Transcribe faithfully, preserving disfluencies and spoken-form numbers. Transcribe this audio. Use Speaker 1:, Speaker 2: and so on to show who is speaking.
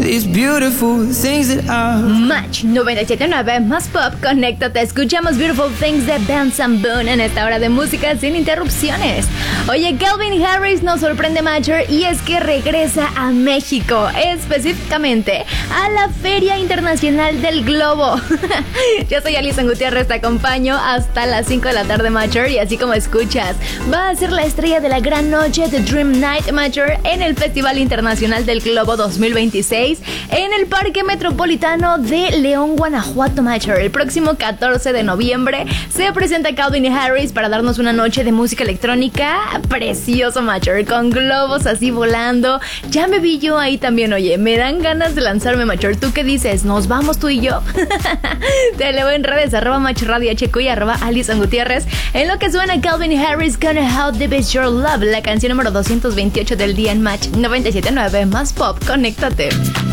Speaker 1: these beautiful things that are.
Speaker 2: Match noventa y siete punto nueve más pop, conéctate. Escuchamos Beautiful Things de Benson Boone en esta hora de música sin interrupciones. Oye, Calvin Harris nos sorprende, Matcher, y es que regresa a México, específicamente a la Feria Internacional del Globo. Yo soy Alison Gutiérrez, te acompaño hasta las cinco de la tarde, Matcher, y así como escuchas, va a ser la estrella de la gran noche de Dream Night, Matcher, en el Festival Internacional del Globo dos mil veintiséis en el Parque Metropolitano de León, Guanajuato, Matcher. El próximo catorce de noviembre se presenta Calvin Harris para darnos una noche de música electrónica precioso, Matcher, con globos así volando. Ya me vi yo ahí también, oye, me dan ganas de lanzarme, Matcher. ¿Tú qué dices? ¿Nos vamos tú y yo? Te leo en redes, arroba Matcher Radio H Q y arroba Alison Gutiérrez. En lo que suena Calvin Harris con How Deep Is Your Love, la canción número doscientos veintiocho del día en Match noventa y siete punto nueve más pop. Conéctate.